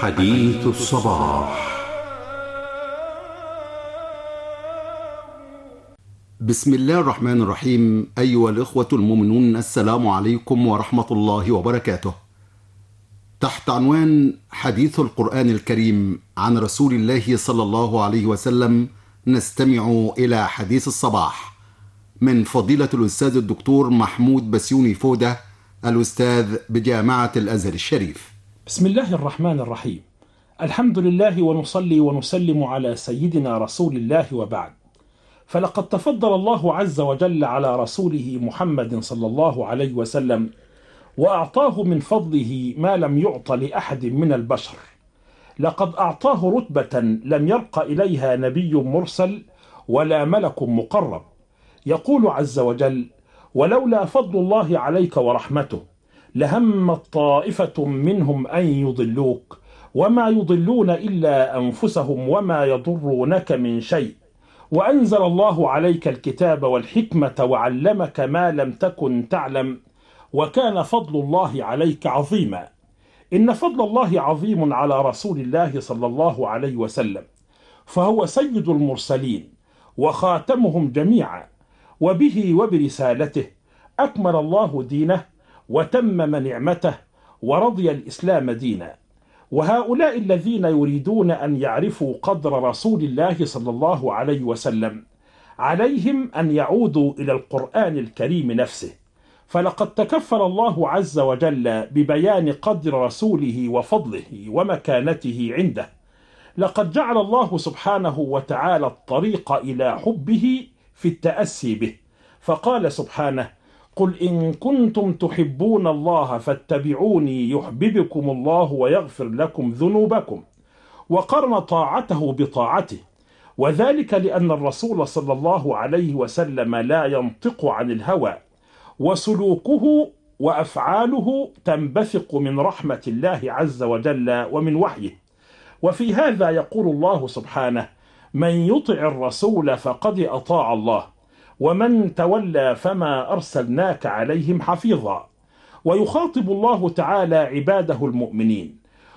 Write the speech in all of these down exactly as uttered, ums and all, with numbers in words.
حديث الصباح. بسم الله الرحمن الرحيم. أيها الإخوة المؤمنون، السلام عليكم ورحمة الله وبركاته. تحت عنوان حديث القرآن الكريم عن رسول الله صلى الله عليه وسلم، نستمع إلى حديث الصباح من فضيلة الأستاذ الدكتور محمود بسيوني فودة، الأستاذ بجامعة الأزهر الشريف. بسم الله الرحمن الرحيم. الحمد لله ونصلي ونسلم على سيدنا رسول الله، وبعد. فلقد تفضل الله عز وجل على رسوله محمد صلى الله عليه وسلم وأعطاه من فضله ما لم يعط لأحد من البشر. لقد أعطاه رتبة لم يرق إليها نبي مرسل ولا ملك مقرب. يقول عز وجل: ولولا فضل الله عليك ورحمته لهمت طائفة منهم أن يضلوك وما يضلون إلا أنفسهم وما يضرونك من شيء، وأنزل الله عليك الكتاب والحكمة وعلمك ما لم تكن تعلم وكان فضل الله عليك عظيما. إن فضل الله عظيم على رسول الله صلى الله عليه وسلم، فهو سيد المرسلين وخاتمهم جميعا، وبه وبرسالته أكمل الله دينه وتمم نعمته ورضي الإسلام دينا. وهؤلاء الذين يريدون أن يعرفوا قدر رسول الله صلى الله عليه وسلم عليهم أن يعودوا إلى القرآن الكريم نفسه، فلقد تكفل الله عز وجل ببيان قدر رسوله وفضله ومكانته عنده. لقد جعل الله سبحانه وتعالى الطريق إلى حبه في التأسي به، فقال سبحانه: قل إن كنتم تحبون الله فاتبعوني يحببكم الله ويغفر لكم ذنوبكم. وقرن طاعته بطاعته، وذلك لأن الرسول صلى الله عليه وسلم لا ينطق عن الهوى، وسلوكه وأفعاله تنبثق من رحمة الله عز وجل ومن وحيه. وفي هذا يقول الله سبحانه: من يطع الرسول فقد أطاع الله ومن تولى فما أرسلناك عليهم حفيظا. ويخاطب الله تعالى عباده المؤمنين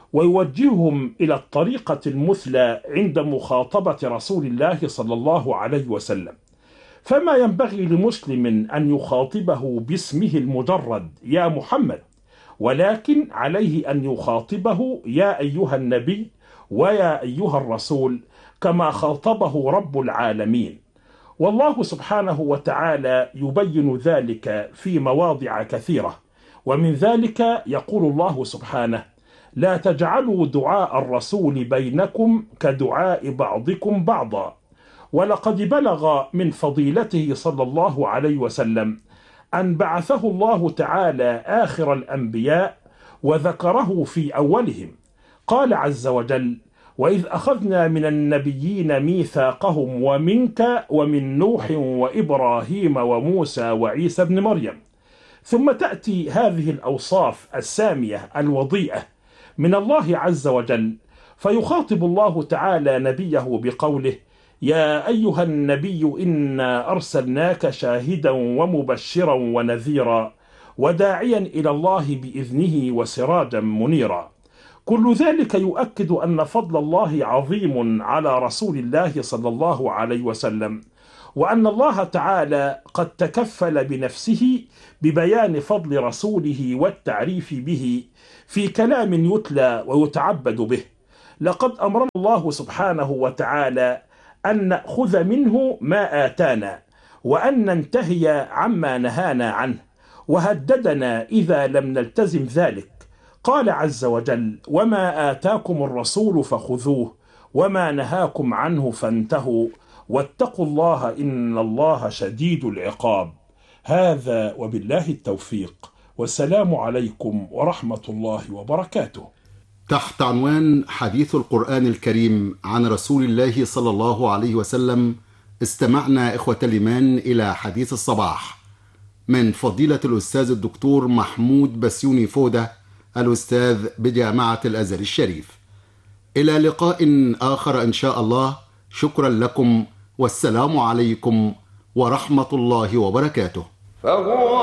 ويوجههم إلى الطريقة المثلى عند مخاطبة رسول الله صلى الله عليه وسلم. فما ينبغي لمسلم أن يخاطبه باسمه المجرد يا محمد، ولكن عليه أن يخاطبه يا أيها النبي ويا أيها الرسول، كما خاطبه رب العالمين. والله سبحانه وتعالى يبين ذلك في مواضع كثيرة، ومن ذلك يقول الله سبحانه: لا تجعلوا دعاء الرسول بينكم كدعاء بعضكم بعضا. ولقد بلغ من فضيلته صلى الله عليه وسلم أن بعثه الله تعالى آخر الأنبياء وذكره في أولهم. قال عز وجل: وإذ أخذنا من النبيين ميثاقهم ومنك ومن نوح وإبراهيم وموسى وعيسى بن مريم. ثم تأتي هذه الأوصاف السامية الوضيئة من الله عز وجل، فيخاطب الله تعالى نبيه بقوله: يا أيها النبي إنا أرسلناك شاهدا ومبشرا ونذيرا وداعيا إلى الله بإذنه وسراجا منيرا. كل ذلك يؤكد أن فضل الله عظيم على رسول الله صلى الله عليه وسلم، وأن الله تعالى قد تكفل بنفسه ببيان فضل رسوله والتعريف به في كلام يتلى ويتعبد به. لقد أمرنا الله سبحانه وتعالى أن نأخذ منه ما آتانا وأن ننتهي عما نهانا عنه، وهددنا إذا لم نلتزم ذلك. قال عز وجل: وما آتاكم الرسول فخذوه وما نهاكم عنه فانتهوا واتقوا الله إن الله شديد العقاب. هذا وبالله التوفيق، والسلام عليكم ورحمة الله وبركاته. تحت عنوان حديث القرآن الكريم عن رسول الله صلى الله عليه وسلم، استمعنا إخوة الإيمان إلى حديث الصباح من فضيلة الأستاذ الدكتور محمود بسيوني فودة، الأستاذ بجامعة الأزهر الشريف. إلى لقاء آخر إن شاء الله. شكرا لكم، والسلام عليكم ورحمة الله وبركاته.